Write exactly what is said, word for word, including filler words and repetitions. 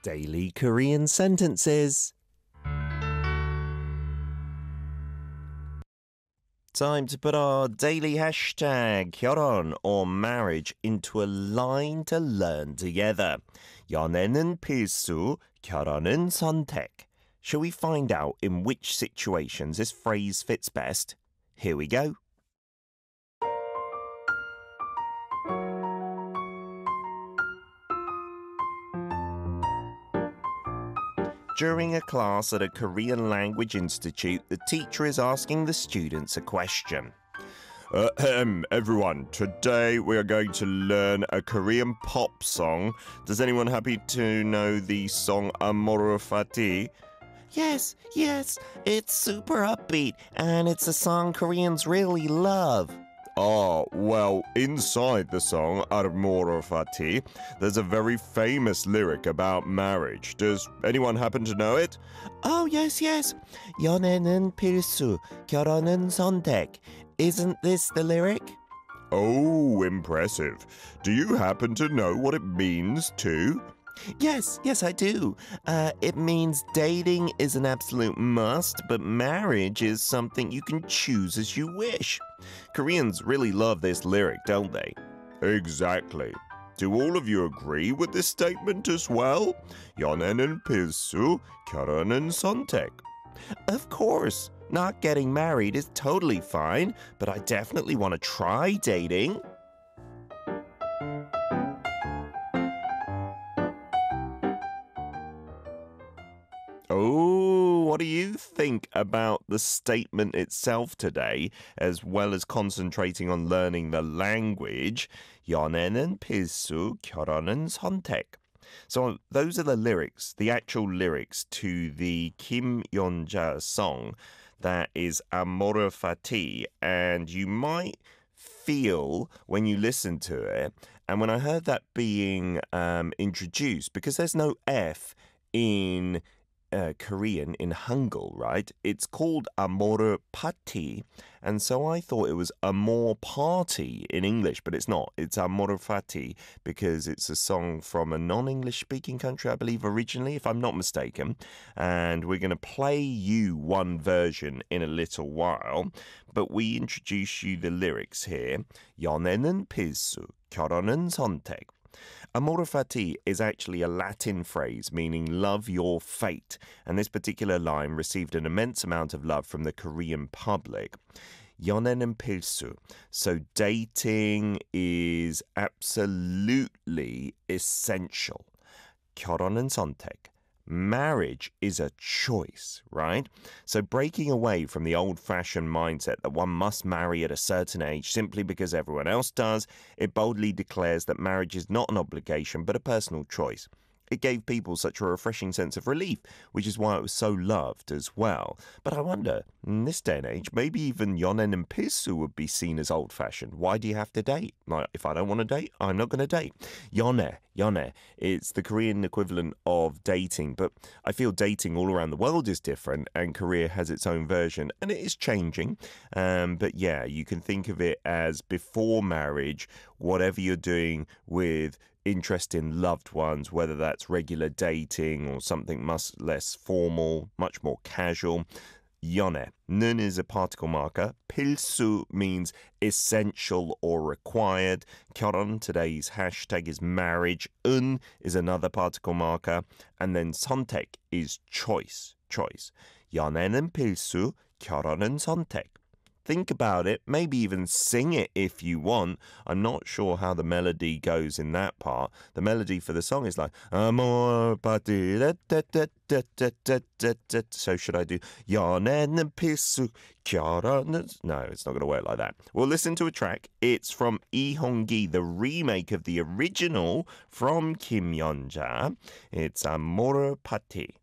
Daily Korean sentences. Time to put our daily hashtag 결혼 or marriage into a line to learn together. 연애는 필수, 결혼은 선택. Shall we find out in which situations this phrase fits best? Here we go. During a class at a Korean language institute, the teacher is asking the students a question. Ahem, everyone, today we are going to learn a Korean pop song. Does anyone happy to know the song Amore Fati? Yes, yes, it's super upbeat and it's a song Koreans really love. Oh, well, inside the song Amore Fati, there's a very famous lyric about marriage. Does anyone happen to know it? Oh, yes, yes. 연애는 필수, 결혼은 선택. Isn't this the lyric? Oh, impressive. Do you happen to know what it means too? Yes, yes, I do. Uh, it means dating is an absolute must, but marriage is something you can choose as you wish. Koreans really love this lyric, don't they? Exactly. Do all of you agree with this statement as well? 연애는 필수, 결혼은 선택. Of course. Not getting married is totally fine, but I definitely want to try dating. Oh, what do you think about the statement itself today, as well as concentrating on learning the language? 연애는 필수, 결혼은 선택. So those are the lyrics, the actual lyrics to the Kim Yeonja song that is Amore Fati, and you might feel when you listen to it, and when I heard that being um, introduced, because there's no F in Uh, Korean, in Hangul, right? It's called Amore Pati, and so I thought it was Amor Party in English, but it's not. It's Amore Fati because it's a song from a non-English speaking country, I believe, originally, if I'm not mistaken. And we're going to play you one version in a little while, but we introduce you the lyrics here. 연애는 필수, 결혼은 선택. Amore Fati is actually a Latin phrase meaning love your fate, and this particular line received an immense amount of love from the Korean public. 연애는 필수. So dating is absolutely essential. 결혼은 선택. Marriage is a choice, right? So breaking away from the old-fashioned mindset that one must marry at a certain age simply because everyone else does, it boldly declares that marriage is not an obligation but a personal choice. It gave people such a refreshing sense of relief, which is why it was so loved as well. But I wonder, in this day and age, maybe even 연애는 필수 would be seen as old-fashioned. Why do you have to date? Like, if I don't want to date, I'm not going to date. 연애, 연애, it's the Korean equivalent of dating, but I feel dating all around the world is different, and Korea has its own version, and it is changing. Um, but yeah, you can think of it as before marriage, whatever you're doing with interest in loved ones, whether that's regular dating or something much less formal, much more casual. 연애. 는 is a particle marker. 필수 means essential or required. 결혼, today's hashtag is marriage. 은 is another particle marker. And then 선택 is choice. Choice. 연애는 필수, 결혼은 선택. Think about it, maybe even sing it if you want. I'm not sure how the melody goes in that part. The melody for the song is like Amor Pati. So should I do 연애는 필수 결혼은? No, it's not going to work like that. We'll listen to a track. It's from Lee Hong-gi, the remake of the original from Kim Yeonja. It's Amor Pati.